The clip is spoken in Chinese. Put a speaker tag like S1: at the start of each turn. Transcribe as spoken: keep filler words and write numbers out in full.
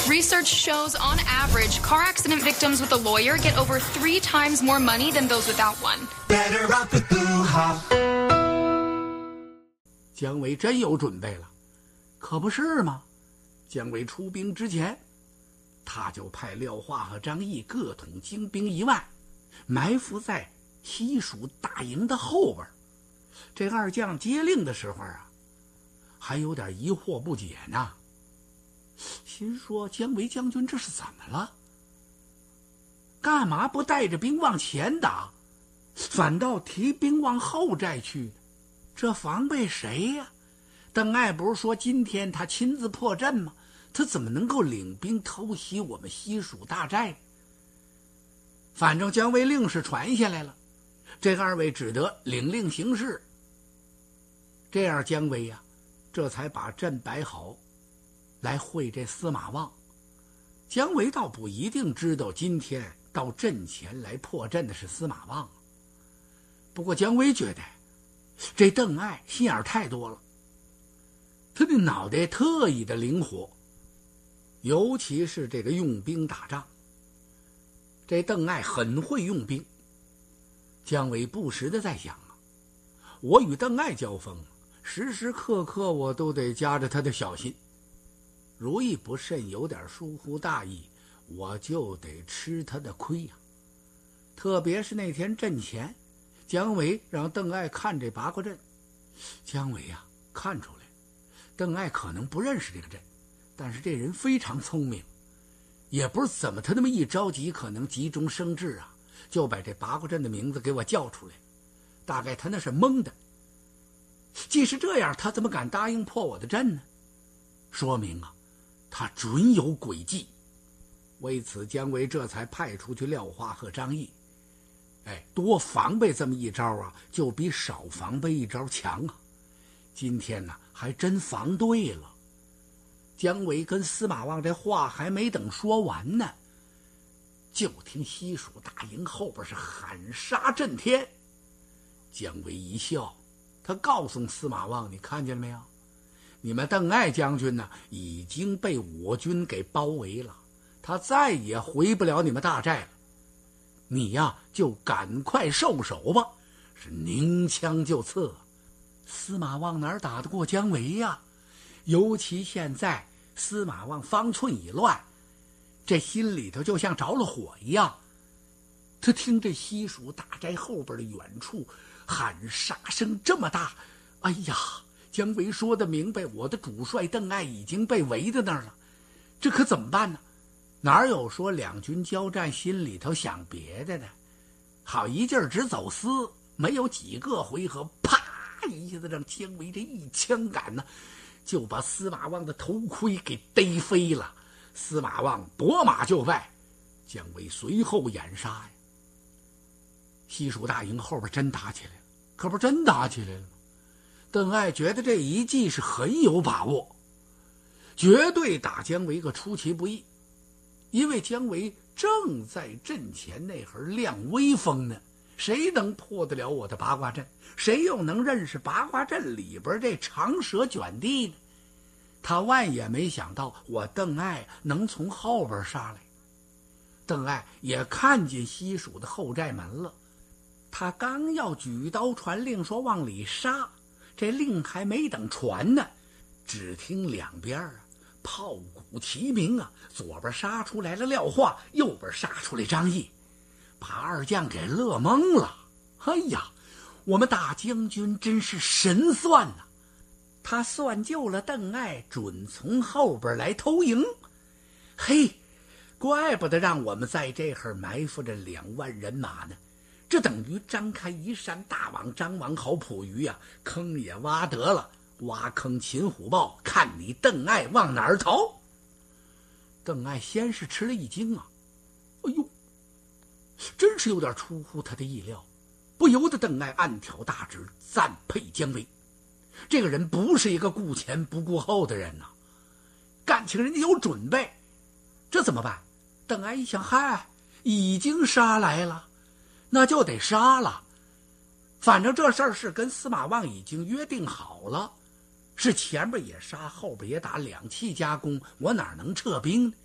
S1: Research shows, on average, car accident victims with a lawyer get over three times more money than those without one.
S2: Better off with Blue Hop.
S3: 姜维真有准备了，可不是吗？姜维出兵之前，他就派廖化和张翼各统精兵一万，埋伏在西蜀大营的后边。这二将接令的时候啊，还有点疑惑不解呢，心说姜维将军这是怎么了？干嘛不带着兵往前打，反倒提兵往后寨去？这防备谁呀？邓艾不是说今天他亲自破阵吗？他怎么能够领兵偷袭我们西蜀大寨？反正姜维令是传下来了，这二位只得领令行事。这样姜维呀、啊，这才把阵摆好，来会这司马望。姜维倒不一定知道今天到阵前来破阵的是司马望，不过姜维觉得这邓艾心眼太多了，他的脑袋特异的灵活，尤其是这个用兵打仗，这邓艾很会用兵。姜维不时的在想啊，我与邓艾交锋，时时刻刻我都得夹着他的小心，如一不慎有点疏忽大意，我就得吃他的亏呀、啊。特别是那天阵前，姜维让邓艾看这八卦阵，姜维啊看出来邓艾可能不认识这个阵，但是这人非常聪明，也不是怎么他那么一着急可能急中生智啊，就把这八卦阵的名字给我叫出来，大概他那是蒙的。既是这样，他怎么敢答应破我的阵呢？说明啊他准有诡计。为此姜维这才派出去廖化和张翼，哎，多防备这么一招啊，就比少防备一招强啊。今天呢还真防对了。姜维跟司马望这话还没等说完呢，就听西蜀大营后边是喊杀震天。姜维一笑，他告诉司马望，你看见了没有？你们邓艾将军呢已经被我军给包围了，他再也回不了你们大寨了，你呀就赶快受手吧。是拧枪就刺。司马望哪儿打得过姜维呀？尤其现在司马望方寸已乱，这心里头就像着了火一样。他听这西蜀大寨后边的远处喊杀声这么大，哎呀，姜维说的明白，我的主帅邓艾已经被围在那儿了，这可怎么办呢？哪有说两军交战心里头想别的的？好一劲儿直走私，没有几个回合，啪一下子让姜维这一枪杆呢，就把司马望的头盔给逮飞了。司马望夺马就败，姜维随后掩杀呀。西蜀大营后边真打起来了，可不真打起来了吗？邓艾觉得这一计是很有把握，绝对打姜维个出其不意。因为姜维正在阵前那会儿亮威风呢，谁能破得了我的八卦阵？谁又能认识八卦阵里边这长蛇卷地呢？他万也没想到我邓艾能从后边杀来。邓艾也看见西蜀的后寨门了，他刚要举刀传令说往里杀，这令还没等传呢，只听两边啊炮鼓齐鸣啊，左边杀出来了廖化，右边杀出来张翼，把二将给乐懵了。哎呀，我们大将军真是神算呐、啊！他算救了邓艾，准从后边来偷营。嘿，怪不得让我们在这儿埋伏着两万人马呢，这等于张开一扇大网，张网好捕鱼啊，坑也挖得了，挖坑擒虎豹，看你邓艾往哪儿逃。邓艾先是吃了一惊啊，哎呦，真是有点出乎他的意料，不由得邓艾暗挑大指，赞佩姜维。这个人不是一个顾前不顾后的人呐、啊，感情人家有准备。这怎么办？邓艾一想，嗨，已经杀来了，那就得杀了。反正这事儿是跟司马望已经约定好了，是前边也杀，后边也打，两气夹攻，我哪能撤兵呢？